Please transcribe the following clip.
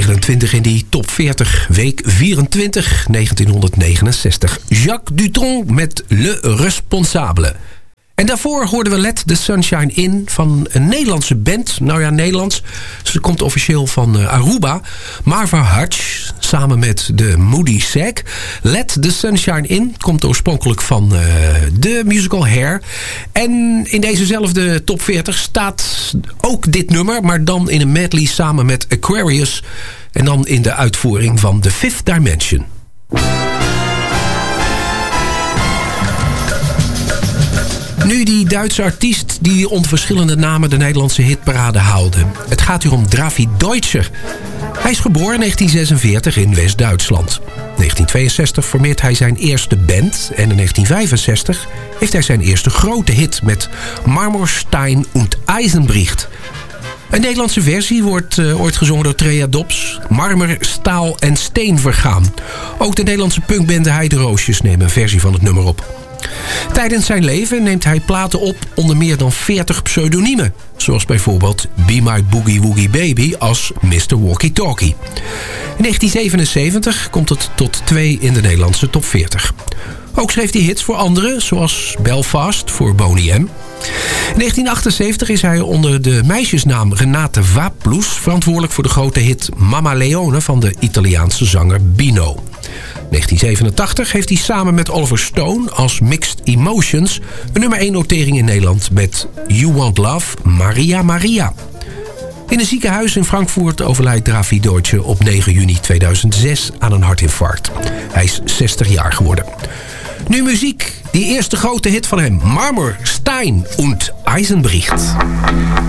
29 in die top 40, week 24, 1969. Jacques Dutronc met Le Responsable. En daarvoor hoorden we Let the Sunshine In van een Nederlandse band. Nou ja, Nederlands. Ze komt officieel van Aruba. Marva Hutch, samen met de Moody Sack. Let the Sunshine In komt oorspronkelijk van de musical Hair. En in dezezelfde top 40 staat ook dit nummer, maar dan in een medley samen met Aquarius. En dan in de uitvoering van The Fifth Dimension. Nu die Duitse artiest die onder verschillende namen de Nederlandse hitparade haalde. Het gaat hier om Drafi Deutscher. Hij is geboren in 1946 in West-Duitsland. In 1962 formeert hij zijn eerste band en in 1965 heeft hij zijn eerste grote hit met Marmorstein und Eisenbricht. Een Nederlandse versie wordt ooit gezongen door Trea Dobbs. Marmer, staal en steen vergaan. Ook de Nederlandse punkband de Heideroosjes nemen een versie van het nummer op. Tijdens zijn leven neemt hij platen op onder meer dan 40 pseudoniemen. Zoals bijvoorbeeld Be My Boogie Woogie Baby als Mr. Walkie Talkie. In 1977 komt het tot 2 in de Nederlandse top 40. Ook schreef hij hits voor anderen, zoals Belfast voor Boney M. In 1978 is hij onder de meisjesnaam Renate Vaplus verantwoordelijk voor de grote hit Mamma Leone van de Italiaanse zanger Bino. In 1987 heeft hij samen met Oliver Stone als Mixed Emotions een nummer 1 notering in Nederland met You Want Love, Maria Maria. In een ziekenhuis in Frankfurt overlijdt Drafi Deutscher op 9 juni 2006 aan een hartinfarct. Hij is 60 jaar geworden. Nu muziek, die eerste grote hit van hem, Marmor, Stein und Eisenbricht.